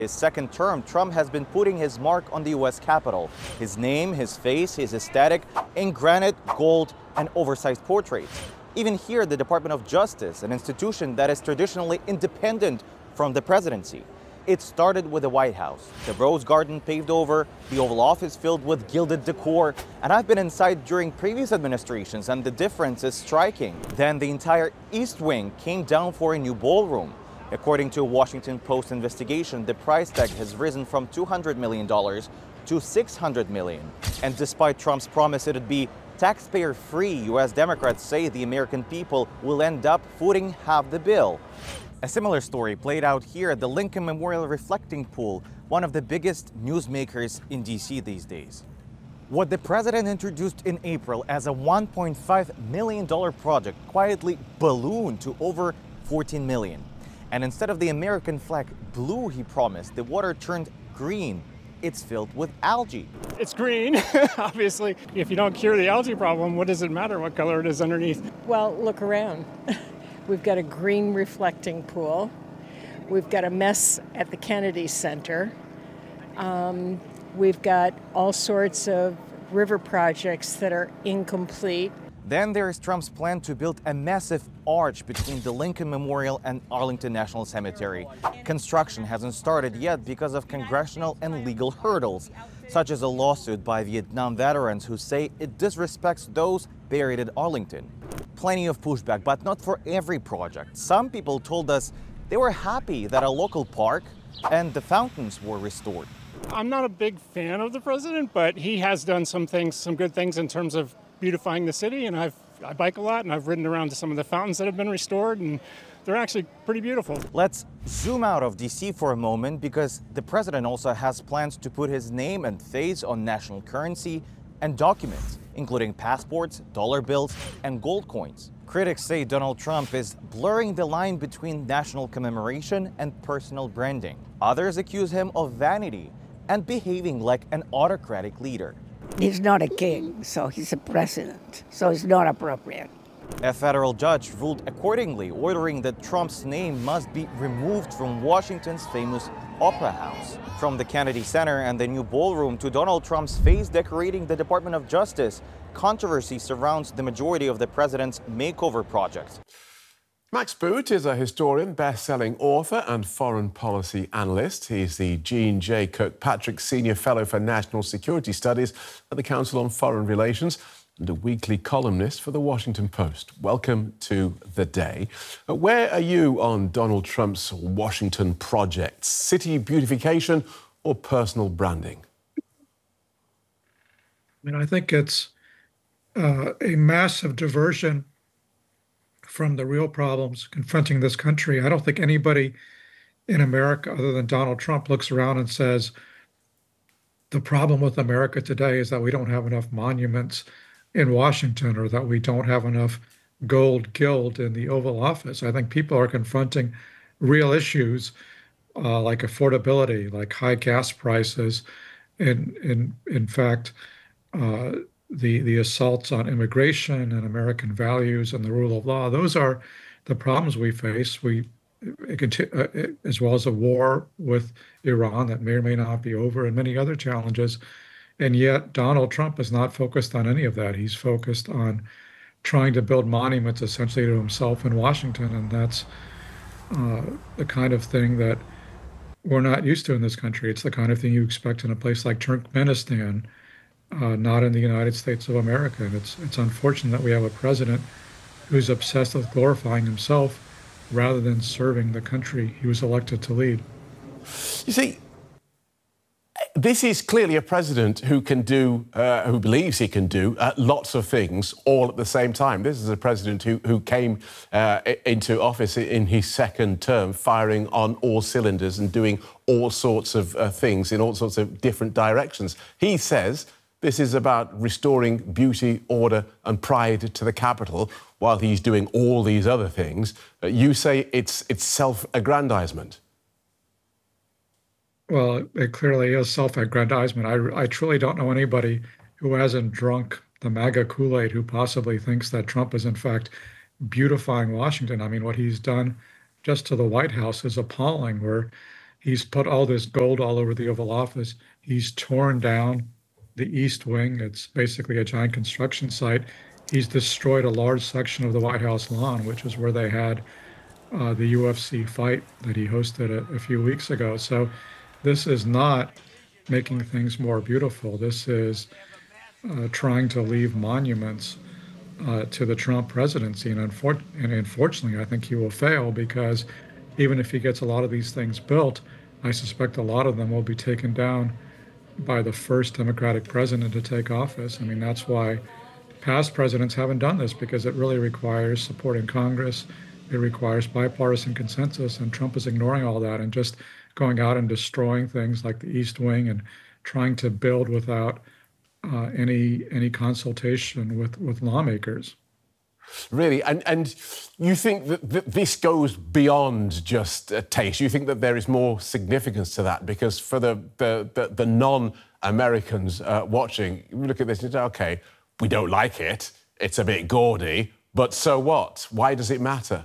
His second term, Trump has been putting his mark on the U.S. Capitol. His name, his face, his aesthetic in granite, gold, and oversized portraits. Even here, the Department of Justice, an institution that is traditionally independent from the presidency. It started with the White House, the Rose Garden paved over, the Oval Office filled with gilded decor, and I've been inside during previous administrations and the difference is striking. Then the entire East Wing came down for a new ballroom. According to a Washington Post investigation, the price tag has risen from $200 million to $600 million. And despite Trump's promise it'd be taxpayer-free, U.S. Democrats say the American people will end up footing half the bill. A similar story played out here at the Lincoln Memorial Reflecting Pool, one of the biggest newsmakers in D.C. these days. What the president introduced in April as a $1.5 million project quietly ballooned to over $14 million. And instead of the American flag blue he promised, the water turned green. It's filled with algae. It's green, obviously. If you don't cure the algae problem, what does it matter what color it is underneath? Well, look around. We've got a green reflecting pool. We've got a mess at the Kennedy Center. We've got all sorts of river projects that are incomplete. Then there is Trump's plan to build a massive arch between the Lincoln Memorial and Arlington National Cemetery. Construction hasn't started yet because of congressional and legal hurdles, such as a lawsuit by Vietnam veterans who say it disrespects those buried at Arlington. Plenty of pushback, but not for every project. Some people told us they were happy that a local park and the fountains were restored. I'm not a big fan of the president, but he has done some good things in terms of beautifying the city, and I bike a lot, and I've ridden around to some of the fountains that have been restored, and they're actually pretty beautiful. Let's zoom out of D.C. for a moment, because the president also has plans to put his name and face on national currency and documents, including passports, dollar bills, and gold coins. Critics say Donald Trump is blurring the line between national commemoration and personal branding. Others accuse him of vanity and behaving like an autocratic leader. He's not a king, so he's a president, so it's not appropriate. A federal judge ruled accordingly, ordering that Trump's name must be removed from Washington's famous Opera House. From the Kennedy Center and the new ballroom to Donald Trump's face decorating the Department of Justice, controversy surrounds the majority of the president's makeover projects. Max Boot is a historian, best-selling author and foreign policy analyst. He's the Jean J. Kirkpatrick Senior Fellow for National Security Studies at the Council on Foreign Relations and a weekly columnist for The Washington Post. Welcome to The Day. Where are you on Donald Trump's Washington projects? City beautification or personal branding? I think it's a massive diversion from the real problems confronting this country. I don't think anybody in America other than Donald Trump looks around and says, the problem with America today is that we don't have enough monuments in Washington or that we don't have enough gold gilt in the Oval Office. I think people are confronting real issues like affordability, like high gas prices, and in fact, the assaults on immigration and American values and the rule of law. Those are the problems we face. As well as a war with Iran that may or may not be over, and many other challenges. And yet Donald Trump is not focused on any of that. He's focused on trying to build monuments essentially to himself in Washington. And that's the kind of thing that we're not used to in this country. It's the kind of thing you expect in a place like Turkmenistan, not in the United States of America. And it's unfortunate that we have a president who's obsessed with glorifying himself rather than serving the country he was elected to lead. You see, this is clearly a president who can do, who believes he can do lots of things all at the same time. This is a president who came into office in his second term, firing on all cylinders and doing all sorts of things in all sorts of different directions. He says this is about restoring beauty, order and pride to the Capitol while he's doing all these other things. You say it's self-aggrandizement. Well, it clearly is self-aggrandizement. I truly don't know anybody who hasn't drunk the MAGA Kool-Aid who possibly thinks that Trump is, in fact, beautifying Washington. I mean, what he's done just to the White House is appalling, where He's put all this gold all over the Oval Office. He's torn down the East Wing. It's basically a giant construction site. He's destroyed a large section of the White House lawn, which is where they had the UFC fight that he hosted a few weeks ago. So this is not making things more beautiful. This is trying to leave monuments to the Trump presidency. And unfortunately, I think he will fail because even if he gets a lot of these things built, I suspect a lot of them will be taken down by the first Democratic president to take office. I mean, that's why past presidents haven't done this, because it really requires support in Congress. It requires bipartisan consensus, and Trump is ignoring all that and just going out and destroying things like the East Wing and trying to build without any consultation with lawmakers. Really, and you think that this goes beyond just a taste? You think that there is more significance to that? Because for the non-Americans watching, you look at this and say, okay, we don't like it, it's a bit gaudy, but so what? Why does it matter?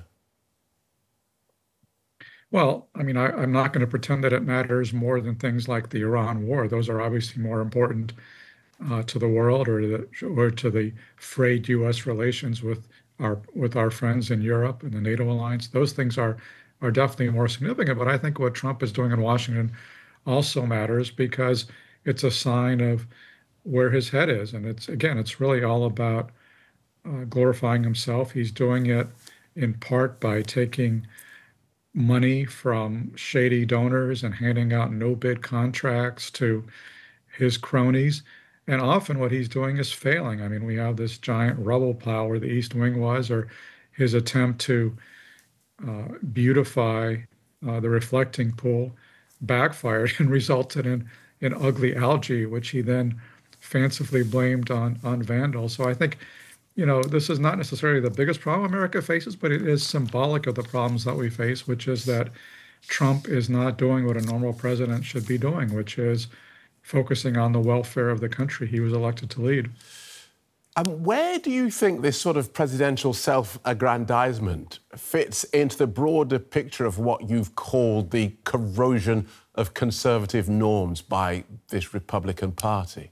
Well, I mean, I'm not going to pretend that it matters more than things like the Iran war. Those are obviously more important to the world, or to the frayed U.S. relations with our friends in Europe and the NATO alliance. Those things are definitely more significant. But I think what Trump is doing in Washington also matters, because it's a sign of where his head is. And it's really all about glorifying himself. He's doing it in part by taking money from shady donors and handing out no-bid contracts to his cronies. And often what he's doing is failing. I mean, we have this giant rubble pile where the East Wing was, or his attempt to beautify the reflecting pool backfired and resulted in ugly algae, which he then fancifully blamed on vandals. So I think, this is not necessarily the biggest problem America faces, but it is symbolic of the problems that we face, which is that Trump is not doing what a normal president should be doing, which is focusing on the welfare of the country he was elected to lead. Where do you think this sort of presidential self-aggrandizement fits into the broader picture of what you've called the corrosion of conservative norms by this Republican Party?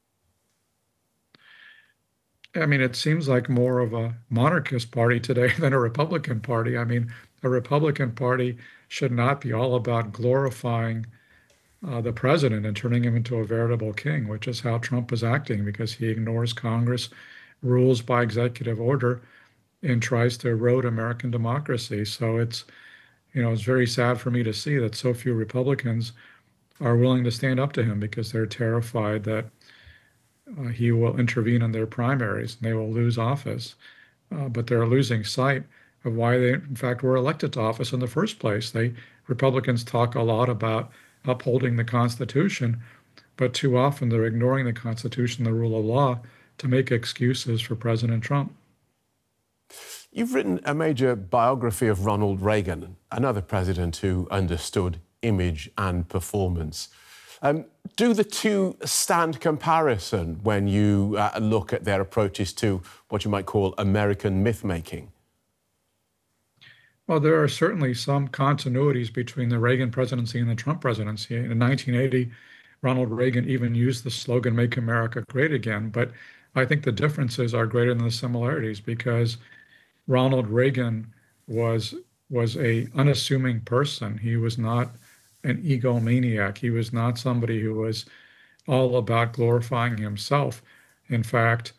I mean, it seems like more of a monarchist party today than a Republican Party. I mean, a Republican Party should not be all about glorifying the president and turning him into a veritable king, which is how Trump is acting, because he ignores Congress, rules by executive order, and tries to erode American democracy. So it's very sad for me to see that so few Republicans are willing to stand up to him, because they're terrified that he will intervene in their primaries and they will lose office. But they're losing sight of why they, in fact, were elected to office in the first place. Republicans talk a lot about upholding the Constitution, but too often they're ignoring the Constitution, the rule of law, to make excuses for President Trump. You've written a major biography of Ronald Reagan, another president who understood image and performance. Do the two stand comparison when you look at their approaches to what you might call American myth-making? Well, there are certainly some continuities between the Reagan presidency and the Trump presidency. In 1980, Ronald Reagan even used the slogan, "Make America Great Again." But I think the differences are greater than the similarities, because Ronald Reagan was a unassuming person. He was not an egomaniac. He was not somebody who was all about glorifying himself. In fact,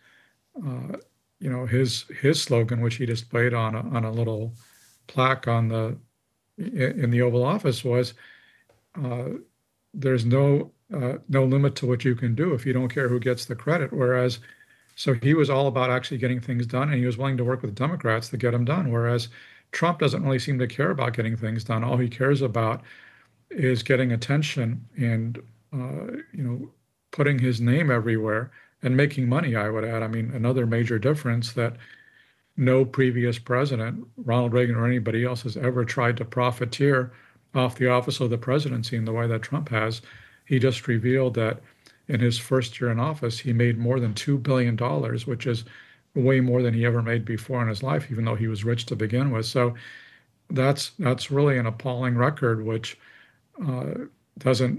his slogan, which he displayed on a little plaque in the Oval Office, was there's no limit to what you can do if you don't care who gets the credit. So he was all about actually getting things done, and he was willing to work with Democrats to get them done. Whereas Trump doesn't really seem to care about getting things done. All he cares about is getting attention and putting his name everywhere and making money, I would add. I mean, another major difference that no previous president, Ronald Reagan or anybody else, has ever tried to profiteer off the office of the presidency in the way that Trump has. He just revealed that in his first year in office, he made more than $2 billion, which is way more than he ever made before in his life, even though he was rich to begin with. So that's really an appalling record, which doesn't